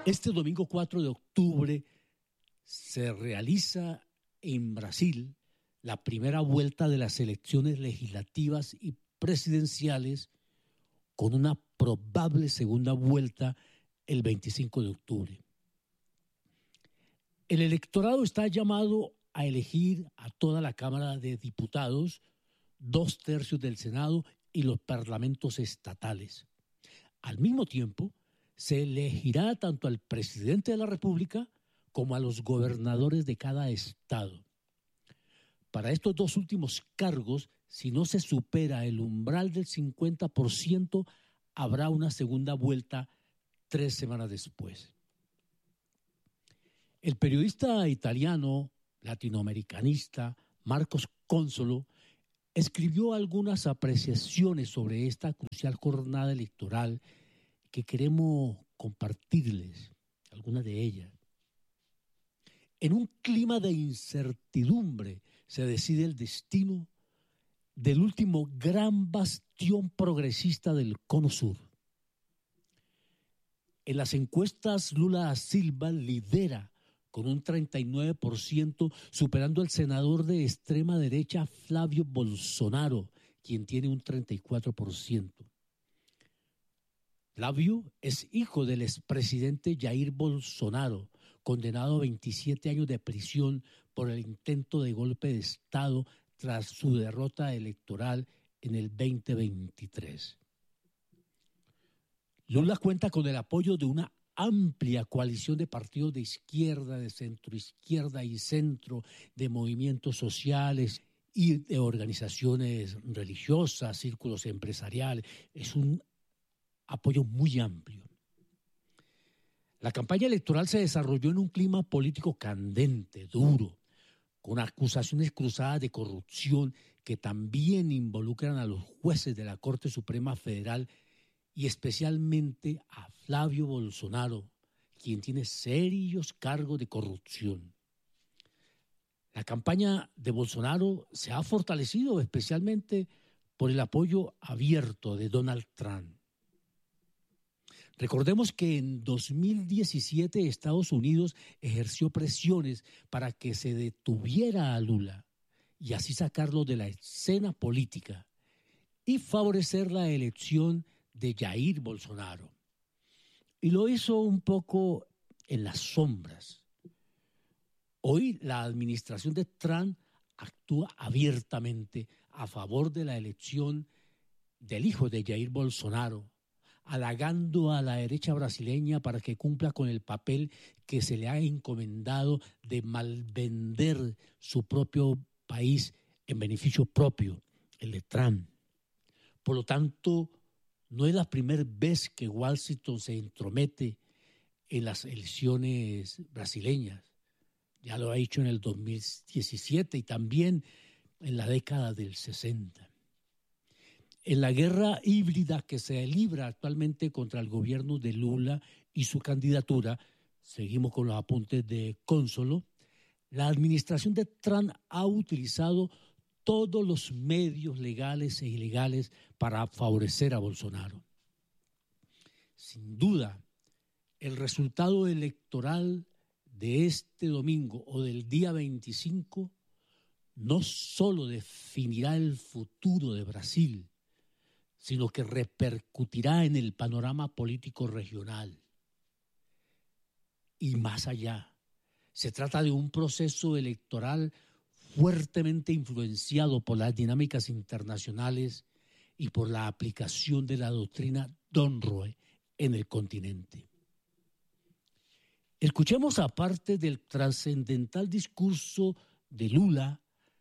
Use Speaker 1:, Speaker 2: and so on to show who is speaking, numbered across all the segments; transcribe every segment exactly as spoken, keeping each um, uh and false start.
Speaker 1: Este domingo cuatro de octubre se realiza en Brasil la primera vuelta de las elecciones legislativas y presidenciales, con una probable segunda vuelta el veinticinco de octubre. El electorado está llamado a elegir a toda la Cámara de Diputados, dos tercios del Senado y los parlamentos estatales. Al mismo tiempo, se elegirá tanto al presidente de la República como a los gobernadores de cada estado. Para estos dos últimos cargos, si no se supera el umbral del cincuenta por ciento, habrá una segunda vuelta tres semanas después. El periodista italiano latinoamericanista Marcos Consolo escribió algunas apreciaciones sobre esta crucial jornada electoral que queremos compartirles, algunas de ellas. En un clima de incertidumbre se decide el destino del último gran bastión progresista del Cono Sur. En las encuestas, Lula da Silva lidera con un treinta y nueve por ciento, superando al senador de extrema derecha Flavio Bolsonaro, quien tiene un treinta y cuatro por ciento. Flavio es hijo del expresidente Jair Bolsonaro, condenado a veintisiete años de prisión por el intento de golpe de Estado tras su derrota electoral en el veinte veintitrés. Lula cuenta con el apoyo de una amplia coalición de partidos de izquierda, de centroizquierda y centro, de movimientos sociales y de organizaciones religiosas, círculos empresariales. Es un apoyo muy amplio. La campaña electoral se desarrolló en un clima político candente, duro, con acusaciones cruzadas de corrupción que también involucran a los jueces de la Corte Suprema Federal y especialmente a Flavio Bolsonaro, quien tiene serios cargos de corrupción. La campaña de Bolsonaro se ha fortalecido especialmente por el apoyo abierto de Donald Trump. Recordemos que en dos mil diecisiete Estados Unidos ejerció presiones para que se detuviera a Lula y así sacarlo de la escena política y favorecer la elección de Jair Bolsonaro. Y lo hizo un poco en las sombras. Hoy la administración de Trump actúa abiertamente a favor de la elección del hijo de Jair Bolsonaro, halagando a la derecha brasileña para que cumpla con el papel que se le ha encomendado de malvender su propio país en beneficio propio, el de Trump. Por lo tanto, no es la primera vez que Washington se entromete en las elecciones brasileñas. Ya lo ha hecho en el dos mil diecisiete y también en la década del sesenta. En la guerra híbrida que se libra actualmente contra el gobierno de Lula y su candidatura, seguimos con los apuntes de Consolo, la administración de Trump ha utilizado todos los medios legales e ilegales para favorecer a Bolsonaro. Sin duda, el resultado electoral de este domingo o del día veinticinco no solo definirá el futuro de Brasil, sino que repercutirá en el panorama político regional. Y más allá, se trata de un proceso electoral fuertemente influenciado por las dinámicas internacionales y por la aplicación de la doctrina Monroe en el continente. Escuchemos aparte del trascendental discurso de Lula,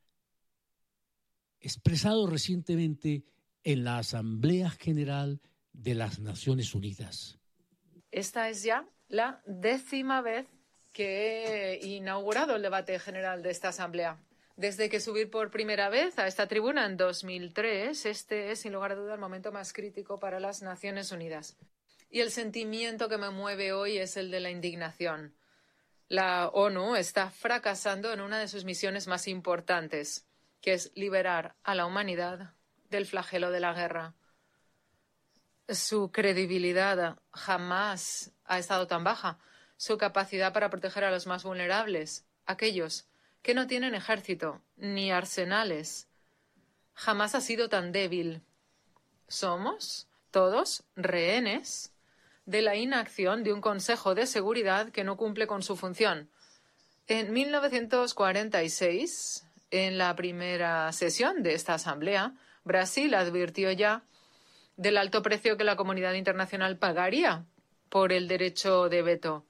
Speaker 1: expresado recientemente en la Asamblea General de las Naciones Unidas.
Speaker 2: Esta es ya la décima vez que he inaugurado el debate general de esta Asamblea. Desde que subí por primera vez a esta tribuna en dos mil tres, este es sin lugar a duda el momento más crítico para las Naciones Unidas. Y el sentimiento que me mueve hoy es el de la indignación. La ONU está fracasando en una de sus misiones más importantes, que es liberar a la humanidad del flagelo de la guerra. Su credibilidad jamás ha estado tan baja. Su capacidad para proteger a los más vulnerables, aquellos que no tienen ejército ni arsenales, jamás ha sido tan débil. Somos todos rehenes de la inacción de un Consejo de Seguridad que no cumple con su función. En mil novecientos cuarenta y seis, en la primera sesión de esta Asamblea, Brasil advirtió ya del alto precio que la comunidad internacional pagaría por el derecho de veto.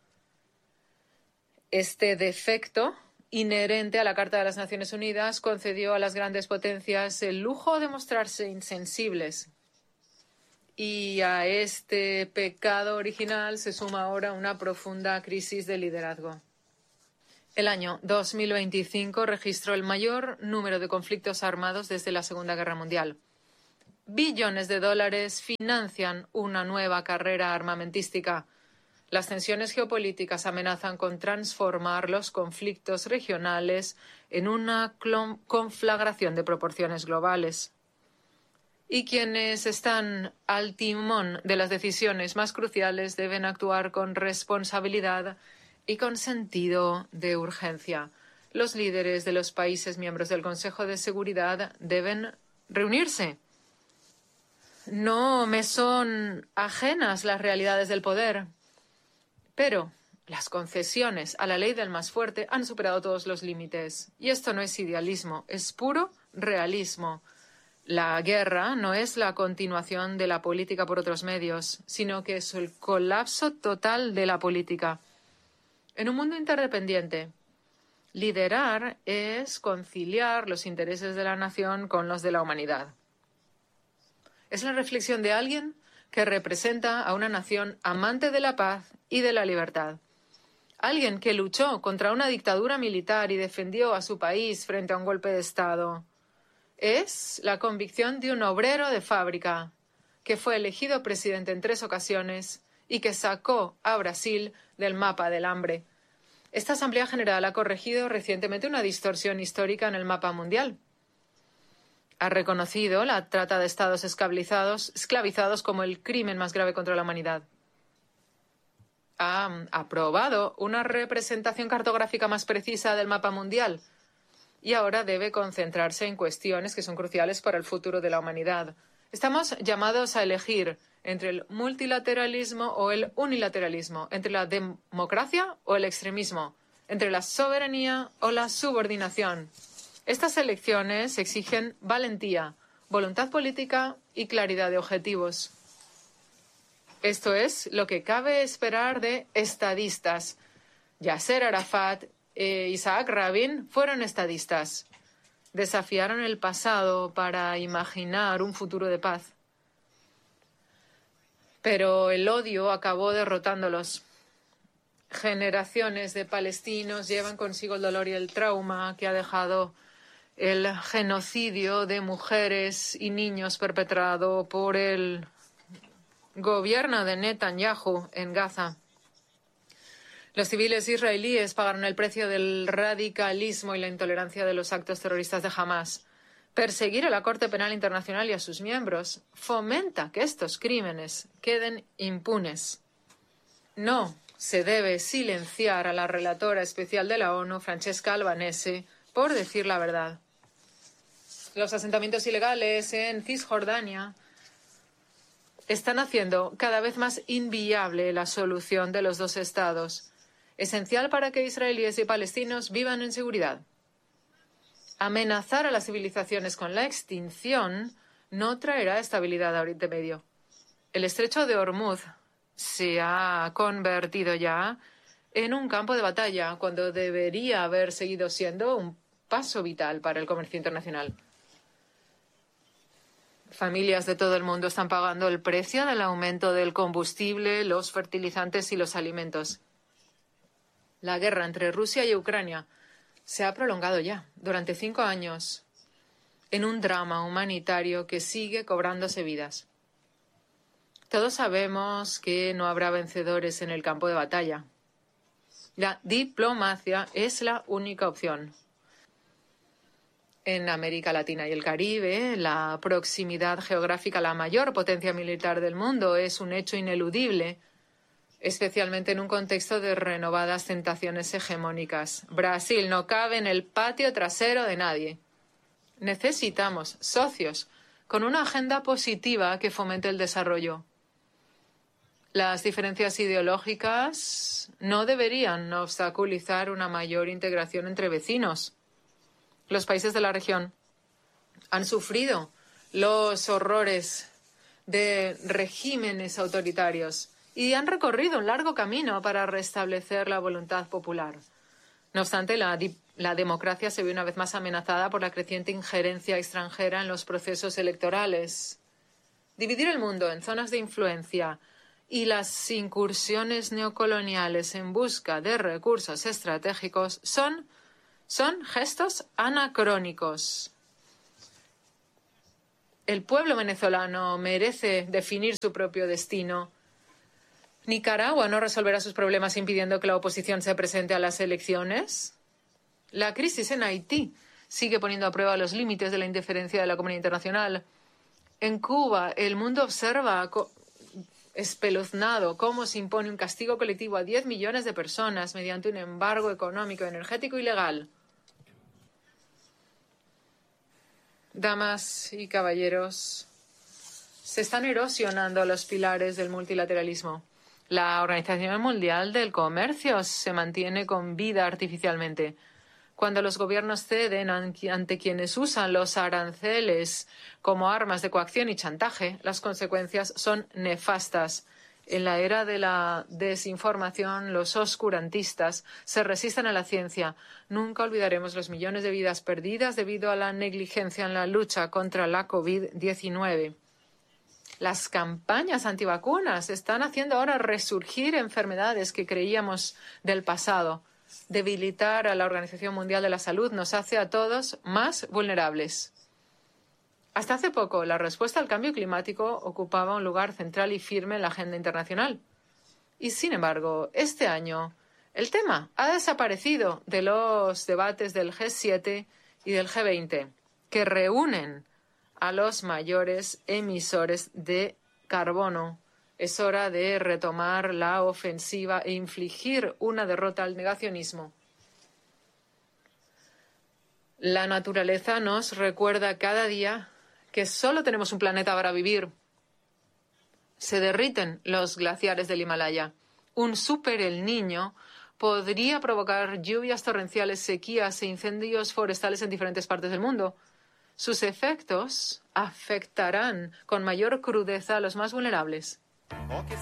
Speaker 2: Este defecto inherente a la Carta de las Naciones Unidas concedió a las grandes potencias el lujo de mostrarse insensibles. Y a este pecado original se suma ahora una profunda crisis de liderazgo. El año dos mil veinticinco registró el mayor número de conflictos armados desde la Segunda Guerra Mundial. Billones de dólares financian una nueva carrera armamentística. Las tensiones geopolíticas amenazan con transformar los conflictos regionales en una conflagración de proporciones globales. Y quienes están al timón de las decisiones más cruciales deben actuar con responsabilidad y con sentido de urgencia. Los líderes de los países miembros del Consejo de Seguridad deben reunirse. No me son ajenas las realidades del poder, pero las concesiones a la ley del más fuerte han superado todos los límites. Y esto no es idealismo, es puro realismo. La guerra no es la continuación de la política por otros medios, sino que es el colapso total de la política. En un mundo interdependiente, liderar es conciliar los intereses de la nación con los de la humanidad. Es la reflexión de alguien que representa a una nación amante de la paz y de la libertad. Alguien que luchó contra una dictadura militar y defendió a su país frente a un golpe de Estado. Es la convicción de un obrero de fábrica que fue elegido presidente en tres ocasiones y que sacó a Brasil del mapa del hambre. Esta Asamblea General ha corregido recientemente una distorsión histórica en el mapa mundial. Ha reconocido la trata de estados esclavizados, esclavizados como el crimen más grave contra la humanidad. Ha aprobado una representación cartográfica más precisa del mapa mundial y ahora debe concentrarse en cuestiones que son cruciales para el futuro de la humanidad. Estamos llamados a elegir entre el multilateralismo o el unilateralismo, entre la democracia o el extremismo, entre la soberanía o la subordinación. Estas elecciones exigen valentía, voluntad política y claridad de objetivos. Esto es lo que cabe esperar de estadistas. Yasser Arafat e Isaac Rabin fueron estadistas. Desafiaron el pasado para imaginar un futuro de paz. Pero el odio acabó derrotándolos. Generaciones de palestinos llevan consigo el dolor y el trauma que ha dejado el genocidio de mujeres y niños perpetrado por el gobierno de Netanyahu en Gaza. Los civiles israelíes pagaron el precio del radicalismo y la intolerancia de los actos terroristas de Hamás. Perseguir a la Corte Penal Internacional y a sus miembros fomenta que estos crímenes queden impunes. No se debe silenciar a la relatora especial de la ONU, Francesca Albanese, por decir la verdad. Los asentamientos ilegales en Cisjordania están haciendo cada vez más inviable la solución de los dos estados, esencial para que israelíes y palestinos vivan en seguridad. Amenazar a las civilizaciones con la extinción no traerá estabilidad a Oriente Medio. El estrecho de Hormuz se ha convertido ya en un campo de batalla cuando debería haber seguido siendo un paso vital para el comercio internacional. Familias de todo el mundo están pagando el precio del aumento del combustible, los fertilizantes y los alimentos. La guerra entre Rusia y Ucrania se ha prolongado ya durante cinco años en un drama humanitario que sigue cobrándose vidas. Todos sabemos que no habrá vencedores en el campo de batalla. La diplomacia es la única opción. En América Latina y el Caribe, la proximidad geográfica a la mayor potencia militar del mundo es un hecho ineludible, especialmente en un contexto de renovadas tentaciones hegemónicas. Brasil no cabe en el patio trasero de nadie. Necesitamos socios con una agenda positiva que fomente el desarrollo. Las diferencias ideológicas no deberían obstaculizar una mayor integración entre vecinos. Los países de la región han sufrido los horrores de regímenes autoritarios y han recorrido un largo camino para restablecer la voluntad popular. No obstante, la, la democracia se ve una vez más amenazada por la creciente injerencia extranjera en los procesos electorales. Dividir el mundo en zonas de influencia y las incursiones neocoloniales en busca de recursos estratégicos son, son gestos anacrónicos. El pueblo venezolano merece definir su propio destino. ¿Nicaragua no resolverá sus problemas impidiendo que la oposición se presente a las elecciones? La crisis en Haití sigue poniendo a prueba los límites de la indiferencia de la comunidad internacional. En Cuba, el mundo observa espeluznado cómo se impone un castigo colectivo a diez millones de personas mediante un embargo económico, energético y legal. Damas y caballeros, se están erosionando los pilares del multilateralismo. La Organización Mundial del Comercio se mantiene con vida artificialmente. Cuando los gobiernos ceden ante quienes usan los aranceles como armas de coacción y chantaje, las consecuencias son nefastas. En la era de la desinformación, los oscurantistas se resisten a la ciencia. Nunca olvidaremos los millones de vidas perdidas debido a la negligencia en la lucha contra la COVID diecinueve. Las campañas antivacunas están haciendo ahora resurgir enfermedades que creíamos del pasado. Debilitar a la Organización Mundial de la Salud nos hace a todos más vulnerables. Hasta hace poco, la respuesta al cambio climático ocupaba un lugar central y firme en la agenda internacional. Y, sin embargo, este año, el tema ha desaparecido de los debates del G siete y del G veinte, que reúnen a los mayores emisores de carbono. Es hora de retomar la ofensiva e infligir una derrota al negacionismo. La naturaleza nos recuerda cada día que solo tenemos un planeta para vivir. Se derriten los glaciares del Himalaya. Un super El Niño podría provocar lluvias torrenciales, sequías e incendios forestales en diferentes partes del mundo. Sus efectos afectarán con mayor crudeza a los más vulnerables.